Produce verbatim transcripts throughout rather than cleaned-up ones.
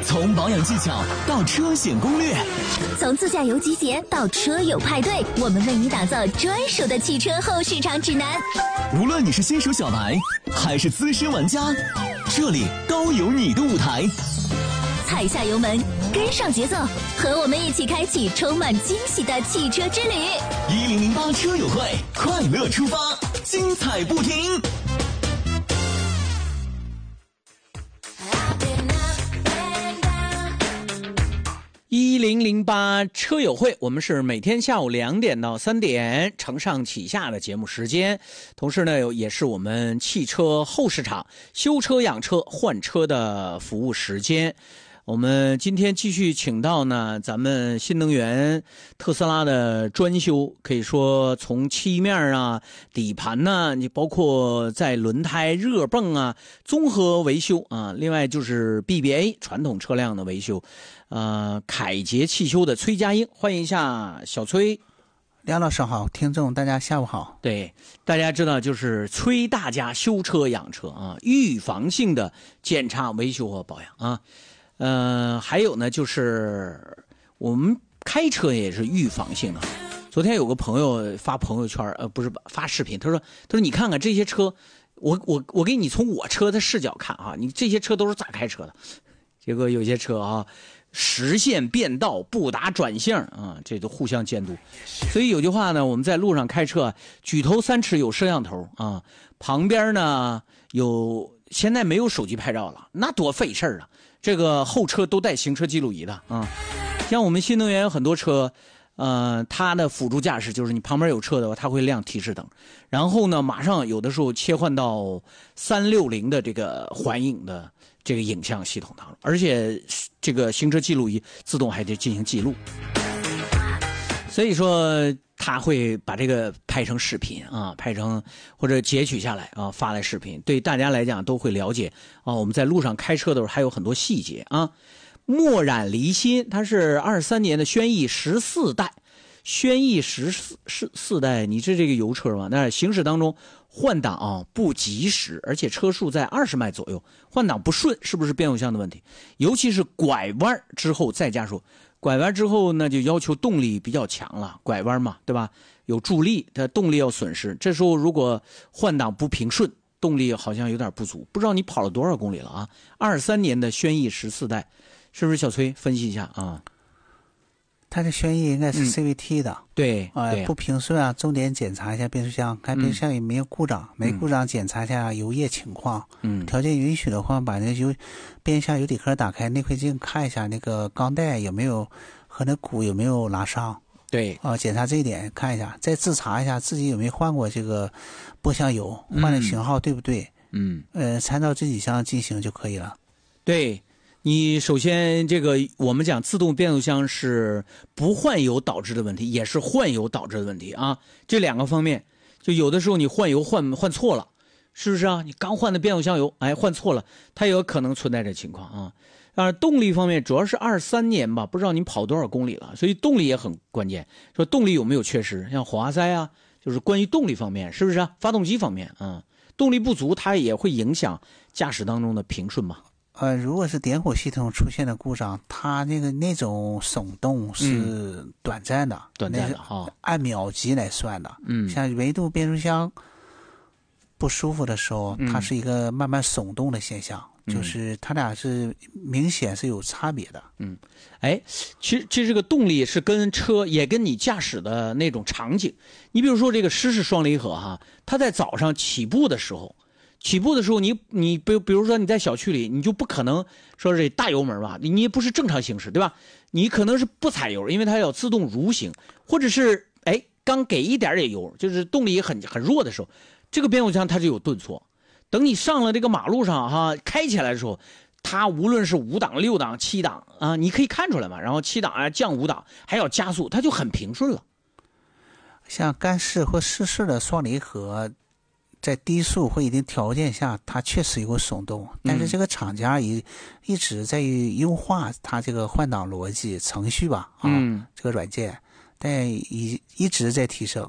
从保养技巧到车险攻略， 从自驾游集结到车友派对，我们为你打造专属的汽车后市场指南。 无论你是新手小白还是资深玩家，这里都有你的舞台。 踩下油门，跟上节奏，和我们一起开启充满惊喜的汽车之旅。 一零零八车友会，快乐出发，精彩不停。 一零零八车友会，我们是每天下午两点到三点承上启下的节目时间，同时呢，也是我们汽车后市场修车、养车、换车的服务时间。我们今天继续请到呢，咱们新能源特斯拉的专修，可以说从漆面啊、底盘呐、啊，你包括在轮胎、热泵啊，综合维修啊，另外就是 B B A 传统车辆的维修。呃，凯捷汽修的崔佳英，欢迎一下小崔。 梁老师好，听众大家下午好。 对，大家知道就是崔大家修车养车啊，预防性的检查、维修和保养啊。呃，还有呢，就是我们开车也是预防性的。昨天有个朋友发朋友圈，呃，不是发视频，他说，他说你看看这些车，我我我给你从我车的视角看啊，你这些车都是咋开车的？结果有些车啊。实线变道不打转向啊，这都互相监督。所以有句话呢，我们在路上开车，举头三尺有摄像头啊，旁边呢有现在没有手机拍照了，那多费事儿啊！这个后车都带行车记录仪的啊，像我们新能源有很多车。呃，它的辅助驾驶就是你旁边有车的话，它会亮提示灯，然后呢，马上有的时候切换到三六零的这个环影的这个影像系统当中，而且这个行车记录仪自动还得进行记录，所以说它会把这个拍成视频啊，拍成或者截取下来啊，发来视频，对大家来讲都会了解啊。我们在路上开车的时候还有很多细节啊。墨染离心，它是二三年的轩逸十四代，轩逸十四四代，你是这个油车吗？那行驶当中换挡啊不及时，而且车速在二十迈左右，换挡不顺，是不是变速箱的问题？尤其是拐弯之后再加速，拐弯之后那就要求动力比较强了，拐弯嘛，对吧？有助力，它动力要损失，这时候如果换挡不平顺，动力好像有点不足，不知道你跑了多少公里了啊？二三年的轩逸十四代。是不是小崔分析一下啊？ 它的轩逸应该是 C V T 的， 嗯、对， 呃对不平顺啊，重点检查一下变速箱，看变速箱有没有故障，嗯、没故障检查一下油液情况。嗯，条件允许的话，把那个油变速箱油底壳打开，内窥镜看一下那个钢带有没有和那鼓有没有拉伤。 对， 啊、呃，检查这一点看一下，再自查一下自己有没有换过这个波箱油，换的型号对不对？嗯，呃，参照这几项进行就可以了。 对。你首先这个我们讲自动变速箱是不换油导致的问题，也是换油导致的问题啊，这两个方面，就有的时候你换油换换错了，是不是啊？你刚换的变速箱油，哎，换错了，它也有可能存在这情况啊。当然，动力方面主要是二三年吧，不知道您跑多少公里了，所以动力也很关键。说动力有没有缺失，像火花塞啊，就是关于动力方面，是不是啊？发动机方面啊，动力不足，它也会影响驾驶当中的平顺嘛。 呃，如果是点火系统出现的故障，它那个那种耸动是短暂的， 嗯、短暂的哈， 按秒级来算的。 嗯， 像唯独变速箱不舒服的时候， 嗯、 它是一个慢慢耸动的现象，嗯、就是它俩是明显是有差别的。 嗯，哎，其实其实这个动力是跟车也跟你驾驶的那种场景，你比如说这个湿式双离合哈，它在早上起步的时候。起步的时候你，你你比比如说你在小区里，你就不可能说这大油门吧，你也不是正常行驶，对吧？你可能是不踩油，因为它要自动蠕行，或者是哎刚给一点点油，就是动力很很弱的时候，这个变速箱它就有顿挫。等你上了这个马路上哈，开起来的时候，它无论是五档、六档、七档啊，你可以看出来嘛。然后七档啊降五档，还要加速，它就很平顺了。 像干式或湿式的双离合。在低速或一定条件下，它确实有个耸动，但是这个厂家一一直在于优化它这个换挡逻辑程序吧，啊，嗯、这个软件，但一一直在提升。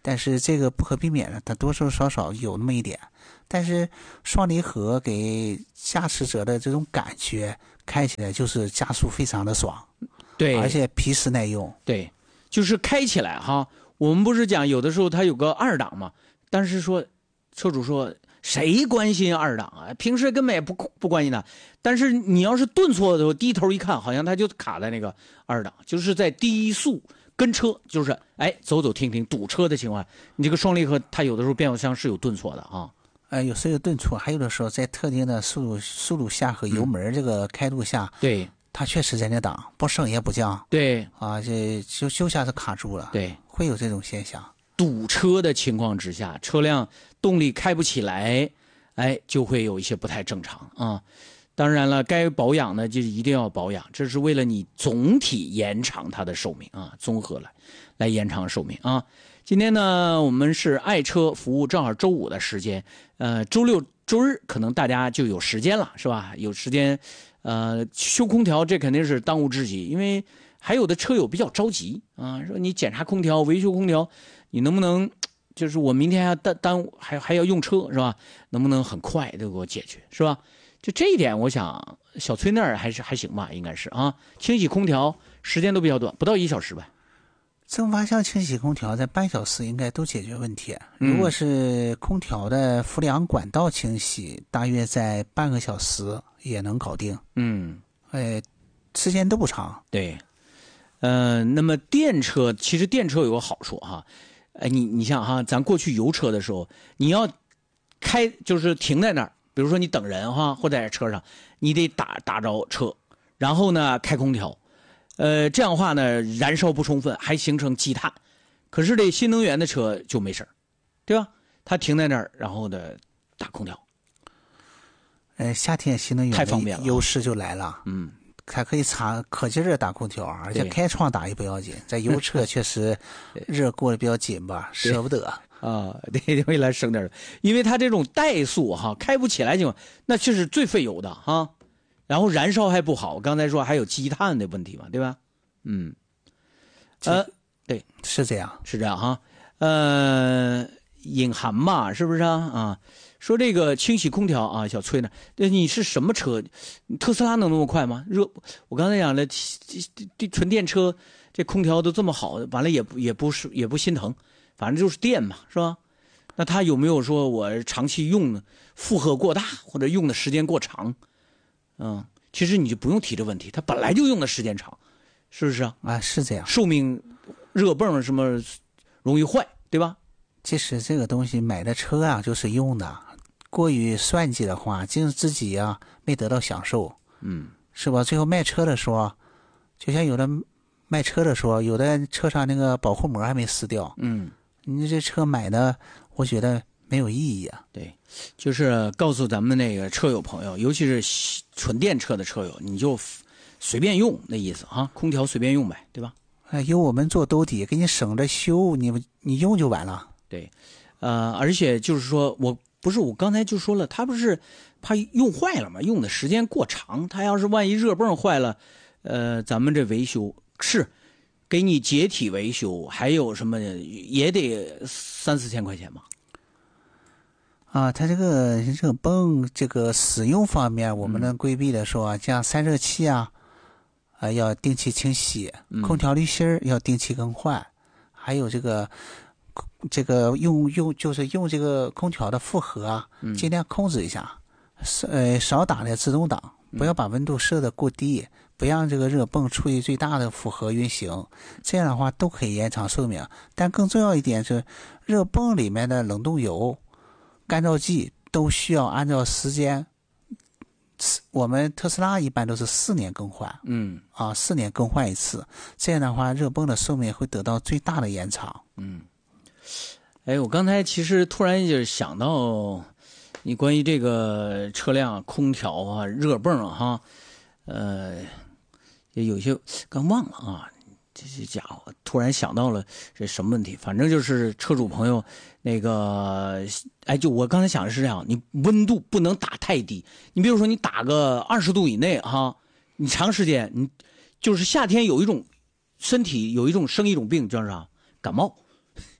但是这个不可避免的，它多多少少有那么一点。但是双离合给驾驶者的这种感觉，开起来就是加速非常的爽， 对， 而且皮实耐用。 对，就是开起来哈，我们不是讲有的时候它有个二档嘛，但是说车主说谁关心二档啊？平时根本也不不关心它。但是你要是顿挫的时候，低头一看，好像它就卡在那个二档，就是在低速跟车，就是哎走走停停堵车的情况，你这个双离合它有的时候变速箱是有顿挫的啊。 呃，有时候有顿挫，还有的时候在特定的速度速度下和油门这个开度下， 嗯、对， 它确实在那档不升也不降， 对啊，这就就像是卡住了， 对， 会有这种现象。 堵车的情况之下，车辆动力开不起来，哎，就会有一些不太正常啊。当然了，该保养呢就一定要保养，这是为了你总体延长它的寿命啊，综合来来延长寿命啊。今天呢，我们是爱车服务，正好周五的时间，呃，周六周日可能大家就有时间了，是吧？有时间，呃，修空调这肯定是当务之急，因为还有的车友比较着急啊，说你检查空调、维修空调，你能不能就是我明天还要耽耽误，还还要用车是吧？能不能很快的给我解决是吧？就这一点，我想小崔那儿还是还行吧，应该是啊，清洗空调时间都比较短，不到一小时吧。 蒸发箱清洗空调在半小时应该都解决问题。如果是空调的氟良管道清洗，大约在半个小时也能搞定。 嗯， 哎，时间都不长。 对，呃，那么电车其实电车有个好处哈，哎，你你像哈，咱过去油车的时候，你要开就是停在那儿，比如说你等人哈，或者在车上，你得打打着车，然后呢开空调。呃，这样的话呢，燃烧不充分，还形成积碳。可是这新能源的车就没事，对吧？它停在那儿，然后呢打空调。 呃，夏天新能源太方便了， 优势就来了。 嗯， 它可以插可劲儿的打空调，而且开窗打也不要紧。在油车确实热过得比较紧吧，舍不得啊。对，为了省点，因为它这种怠速哈，开不起来就那确实最费油的哈。然后燃烧还不好，刚才说还有积碳的问题嘛，对吧？嗯，呃，对， 是这样， 是这样哈。呃，隐含嘛，是不是啊？啊，说这个清洗空调啊，小崔呢？你是什么车？特斯拉能那么快吗？热，我刚才讲了，这纯电车这空调都这么好，完了也不也不是也不心疼，反正就是电嘛，是吧？那他有没有说我长期用呢，负荷过大或者用的时间过长？嗯，其实你就不用提这问题，它本来就用的时间长，是不是啊？ 啊，是这样， 寿命热泵什么容易坏，对吧？ 其实这个东西买的车啊，就是用的，过于算计的话，就是自己啊没得到享受， 嗯， 是吧？最后卖车的时候，就像有的卖车的时候，有的车上那个保护膜还没撕掉， 嗯， 你这车买的，我觉得没有意义啊。 对，就是告诉咱们那个车友朋友，尤其是纯电车的车友，你就随便用那意思啊，空调随便用呗，对吧？ 哎，由我们做兜底，给你省着修，你你用就完了。 对，呃，而且就是说我不是我刚才就说了，他不是怕用坏了嘛，用的时间过长，他要是万一热泵坏了，呃，咱们这维修是给你解体维修，还有什么也得三四千块钱嘛。 啊，它这个热泵这个使用方面，我们能规避的说，嗯、像散热器啊，啊要定期清洗，空调滤芯要定期更换，嗯、还有这个这个用用就是用这个空调的负荷啊，嗯、尽量控制一下，呃少打的自动挡，不要把温度设得过低，嗯、不让这个热泵处于最大的负荷运行，这样的话都可以延长寿命。但更重要一点是，热泵里面的冷冻油、干燥剂都需要按照时间，我们特斯拉一般都是四年更换， 嗯， 啊，四年更换一次，这样的话，热泵的寿命会得到最大的延长。 嗯，哎，我刚才其实突然就想到，你关于这个车辆空调啊、热泵啊，哈，呃，有些刚忘了啊。这些家伙突然想到了这什么问题？反正就是车主朋友，那个，哎，就我刚才想的是这样，你温度不能打太低。你比如说，你打个二十度以内哈，你长时间，你就是夏天有一种身体有一种生一种病叫啥？感冒，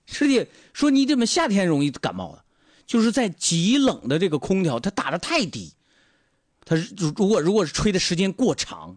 师弟说你怎么夏天容易感冒的，就是在极冷的这个空调它打得太低，它如果如果是吹的时间过长，